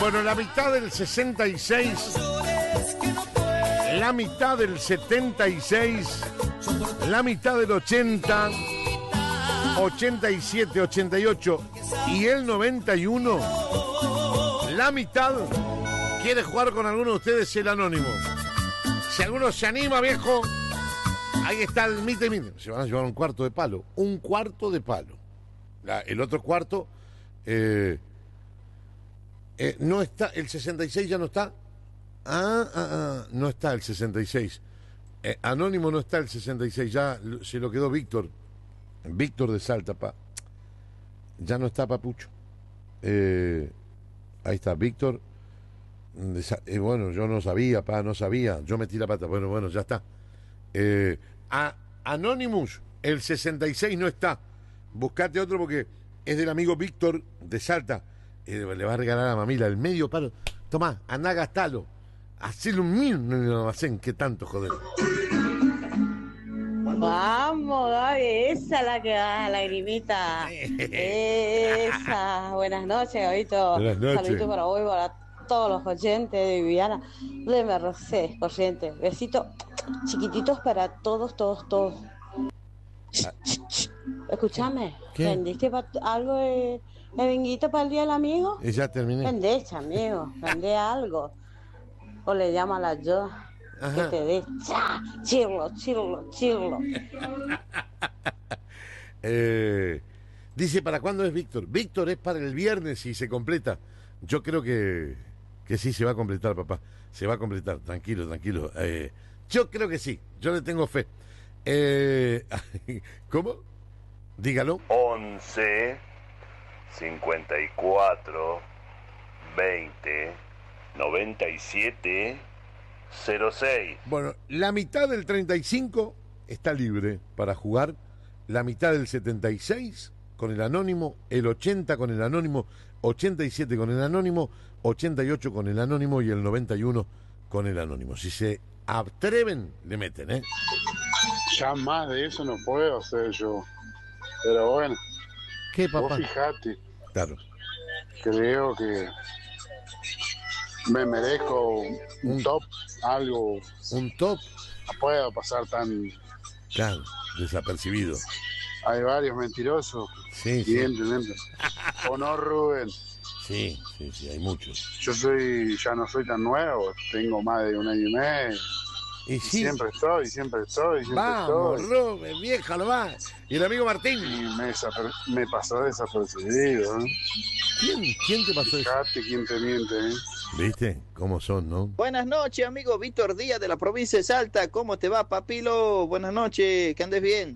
Bueno, la mitad del 66, la mitad del 76, la mitad del 80, 87, 88 y el 91. La mitad quiere jugar con alguno de ustedes el anónimo. Si alguno se anima, viejo, ahí está el mite y mite. Se van a llevar un cuarto de palo. Un cuarto de palo. El otro cuarto... no está, el 66 ya no está. No está el 66. Anónimo no está el 66, ya se lo quedó Víctor. Víctor de Salta, ya no está Papucho. Ahí está, Víctor. Bueno, yo no sabía, no sabía. Yo metí la pata. Bueno, ya está. Anonymous, el 66 no está. Buscate otro porque es del amigo Víctor de Salta. Le va a regalar a Mamila el medio palo. Tomá, andá, gastalo. Hacele un mil en el almacén. ¿Qué tanto, joder? Vamos, Gaby, esa es la que da la lagrimita. Esa. Buenas noches, Gabito. Buenas noches. Saludos para hoy, para todos los oyentes de Viviana de Mercedes, corriente. Besitos chiquititos para todos. Escúchame, ¿Qué? ¿vendiste algo de vinguito para el día del amigo? Ya terminé. Vendé, amigo, vendé algo. O le llama a la yo. Ajá. Que te dé chirlo. Dice, ¿para cuándo es Víctor? Víctor es para el viernes si se completa. Yo creo que sí se va a completar, papá. Se va a completar, tranquilo. Yo creo que sí, yo le tengo fe. ¿Cómo? Dígalo. 11 54 20 97 06. Bueno, la mitad del 35 está libre para jugar, la mitad del 76 con el anónimo, el 80 con el anónimo, 87 con el anónimo, 88 con el anónimo y el 91 con el anónimo. Si se atreven, le meten, Ya más de eso no puedo hacer yo. Pero bueno, ¿Qué, vos papá? fijate, Claro. creo que me merezco un top, algo. Un top, No puedo pasar tan... claro, desapercibido. Hay varios mentirosos. Sí, Evidentemente. ¿O no, Rubén? sí, hay muchos. Yo ya no soy tan nuevo, tengo más de un año y medio. Y sí, Siempre estoy. vamos, Rubén, vieja, lo va. Y el amigo Martín. Y me pasó desapercibido, ¿eh? ¿Quién te pasó eso? Fíjate quién te miente, ¿eh? ¿Viste? ¿Cómo son, no? Buenas noches, amigo Víctor Díaz de la provincia de Salta. ¿Cómo te va, papilo? Buenas noches, que andes bien.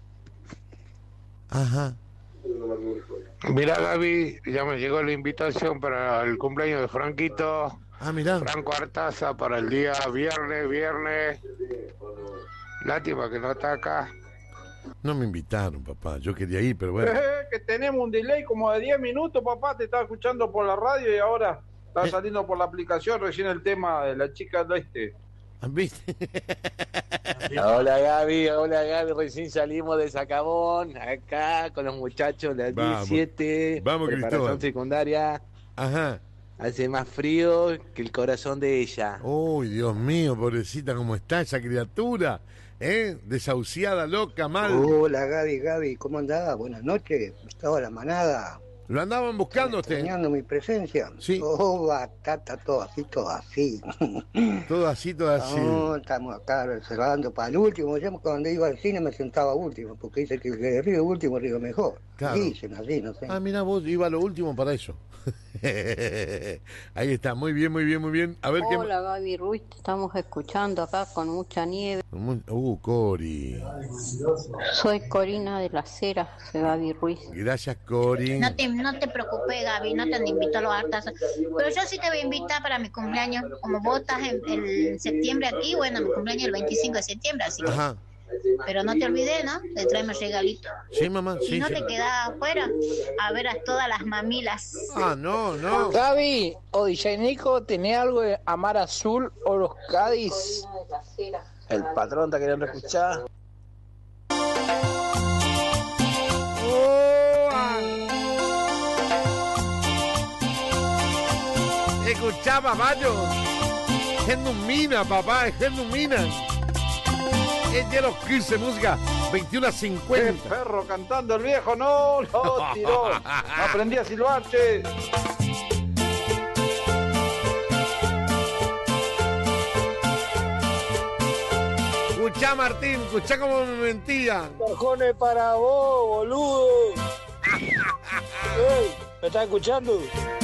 Ajá. Mira, Gaby, ya me llegó la invitación para el cumpleaños de Franquito. Mirá. Franco Artaza para el día viernes. Lástima que no está acá. No me invitaron, papá. Yo quería ir, pero bueno. Que tenemos un delay como de 10 minutos, papá. Te estaba escuchando por la radio y ahora está saliendo por la aplicación recién el tema de la chica de este. ¿Viste? Hola Gaby, recién salimos de Sacabón, acá con los muchachos de la 17, Vamos, preparación Cristóbal. secundaria. Ajá. Hace más frío que el corazón de ella. Uy, Dios mío, pobrecita, ¿cómo está esa criatura? Desahuciada, loca, mal. Hola Gaby, ¿cómo andás? Buenas noches, estaba la manada. Lo andaban buscando usted. Extrañando mi presencia. Sí. Oh, batata, todo así. Todo así. No, estamos acá reservando para el último. Yo cuando iba al cine me sentaba último, porque dice que el que ríe último ríe mejor. Claro. Dicen así, no sé. Mira vos, iba a lo último para eso. Ahí está, muy bien. A ver Hola Gaby Ruiz, te estamos escuchando acá con mucha nieve. Cori. Soy Corina de las Heras, de Gaby Ruiz. Gracias, Cori. No te preocupes, Gaby, no te invito a los hartas. Pero yo sí te voy a invitar para mi cumpleaños. Como vos estás en septiembre aquí, bueno, mi cumpleaños es el 25 de septiembre, así que... Ajá. Pero no te olvides, ¿no? De traerme regalito. Sí, mamá, Y sí. no sí. te quedás afuera a ver a todas las mamilas. No. Gaby o DJ Nico, ¿tenés algo de Amar Azul o los Cádiz? El patrón está queriendo escuchar. Escuchá, papayo. Genumina, papá, es Genumina. Es de los 15 música, 21:50. ¡Qué perro cantando el viejo! ¡No! ¡Lo tiró! Aprendí a silbar, che. Escuchá, Martín, escuchá cómo me mentía. Cajones para vos, boludo. Ey, ¿me estás escuchando?